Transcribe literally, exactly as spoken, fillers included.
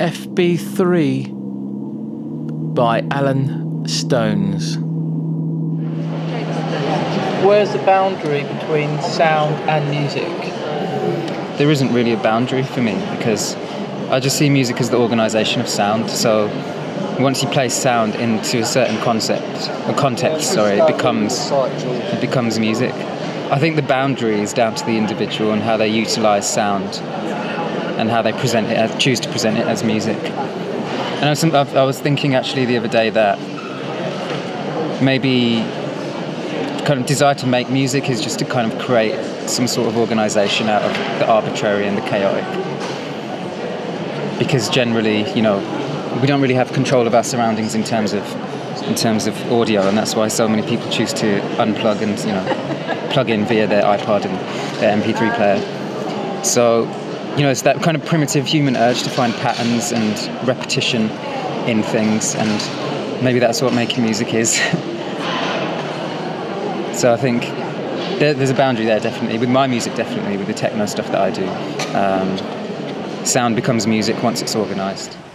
F B three by Alan Stones. Where's the boundary between sound and music? There isn't really a boundary for me, because I just see music as the organisation of sound. So once you place sound into a certain concept, or context, sorry, it becomes it becomes music. I think the boundary is down to the individual and how they utilise sound and how they present it, choose to present it as music. And I was, I was thinking actually the other day that maybe kind of desire to make music is just to kind of create some sort of organisation out of the arbitrary and the chaotic. Because generally, you know, we don't really have control of our surroundings in terms of in terms of audio, and that's why so many people choose to unplug and, you know, plug in via their iPod and their M P three player. So, you know, it's that kind of primitive human urge to find patterns and repetition in things, and maybe that's what making music is. So I think there, there's a boundary there, definitely. With my music, definitely. With the techno stuff that I do. Um, sound becomes music once it's organised.